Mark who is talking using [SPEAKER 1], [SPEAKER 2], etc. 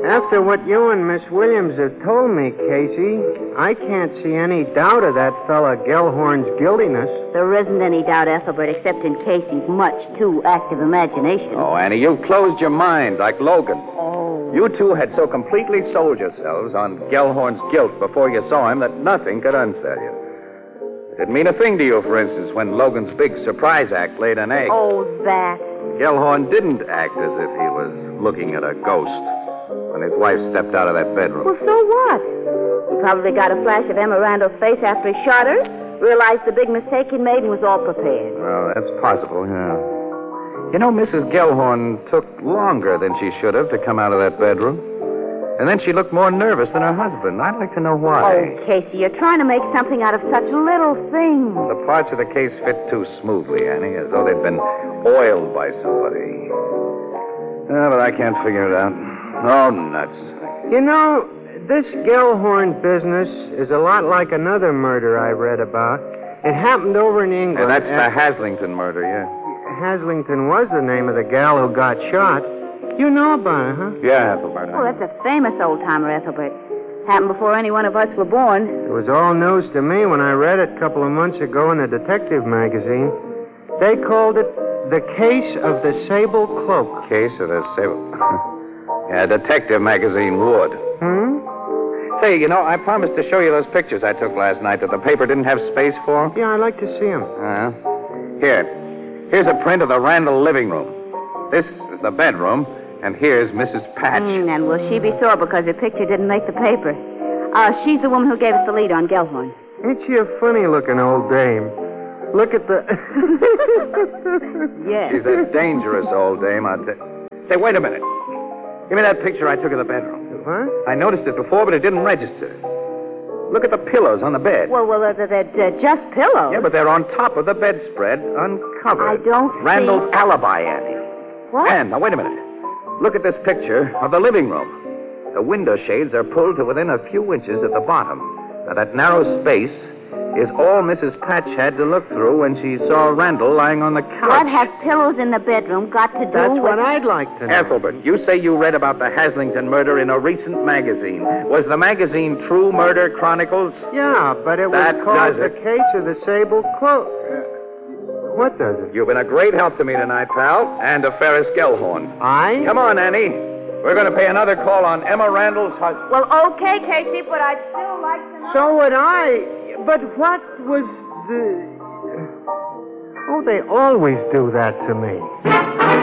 [SPEAKER 1] After what you and Miss Williams have told me, Casey, I can't see any doubt of that fella Gellhorn's guiltiness.
[SPEAKER 2] There isn't any doubt, Ethelbert, except in Casey's much too active imagination.
[SPEAKER 3] Oh, Annie, you've closed your mind like Logan.
[SPEAKER 2] Oh.
[SPEAKER 3] You two had so completely sold yourselves on Gellhorn's guilt before you saw him that nothing could unsell you. It didn't mean a thing to you, for instance, when Logan's big surprise act laid an egg.
[SPEAKER 2] Oh, that.
[SPEAKER 3] Gellhorn didn't act as if he was looking at a ghost when his wife stepped out of that bedroom.
[SPEAKER 2] Well, so what? He probably got a flash of Emma Randall's face after he shot her, realized the big mistake he made, and was all prepared.
[SPEAKER 3] Well, that's possible, yeah. You know, Mrs. Gellhorn took longer than she should have to come out of that bedroom. And then she looked more nervous than her husband. I'd like to know why.
[SPEAKER 2] Oh, Casey, you're trying to make something out of such little things.
[SPEAKER 3] The parts of the case fit too smoothly, Annie, as though they'd been oiled by somebody. But I can't figure it out. Oh, nuts.
[SPEAKER 1] You know, this Gellhorn business is a lot like another murder I read about. It happened over in England.
[SPEAKER 3] And that's the Haslington murder, yeah.
[SPEAKER 1] Haslington was the name of the gal who got shot. You know about it, huh?
[SPEAKER 3] Yeah, Ethelbert.
[SPEAKER 2] Oh, that's a famous old-timer, Ethelbert. Happened before any one of us were born.
[SPEAKER 1] It was all news to me when I read it a couple of months ago in a detective magazine. They called it The Case of the Sable Cloak.
[SPEAKER 3] Case of the Sable... Yeah, detective magazine would. Say, you know, I promised to show you those pictures I took last night that the paper didn't have space for.
[SPEAKER 1] Yeah, I'd like to see them.
[SPEAKER 3] Here's a print of the Randall living room. This is the bedroom, and here's Mrs. Patch.
[SPEAKER 2] And will she be sore because her picture didn't make the paper? She's the woman who gave us the lead on Gellhorn.
[SPEAKER 1] Ain't she a funny-looking old dame? Look at the...
[SPEAKER 2] Yes.
[SPEAKER 3] She's a dangerous old dame, I'll tell you. Say, wait a minute. Give me that picture I took of the bedroom.
[SPEAKER 1] What?
[SPEAKER 3] I noticed it before, but it didn't register. Look at the pillows on the bed.
[SPEAKER 2] Well, they're just pillows.
[SPEAKER 3] Yeah, but they're on top of the bedspread, uncovered.
[SPEAKER 2] I don't see...
[SPEAKER 3] Randall's alibi, Annie.
[SPEAKER 2] What?
[SPEAKER 3] And, now, wait a minute. Look at this picture of the living room. The window shades are pulled to within a few inches at the bottom. Now, that narrow space is all Mrs. Patch had to look through when she saw Randall lying on the couch.
[SPEAKER 2] What have pillows in the bedroom got to do
[SPEAKER 1] That's
[SPEAKER 2] with...
[SPEAKER 1] what I'd like to know.
[SPEAKER 3] Ethelbert, you say you read about the Haslington murder in a recent magazine. Was the magazine True Murder Chronicles?
[SPEAKER 1] Yeah, but it was
[SPEAKER 3] That
[SPEAKER 1] called
[SPEAKER 3] does
[SPEAKER 1] The
[SPEAKER 3] it.
[SPEAKER 1] Case of the Sable Cloak. What does it?
[SPEAKER 3] You've been a great help to me tonight, pal, and to Ferris Gellhorn.
[SPEAKER 1] I?
[SPEAKER 3] Come on, Annie. We're going to pay another call on Emma Randall's husband.
[SPEAKER 2] Well, okay, Casey, but I'd still like to know...
[SPEAKER 1] So would I. But what was the... Oh, they always do that to me.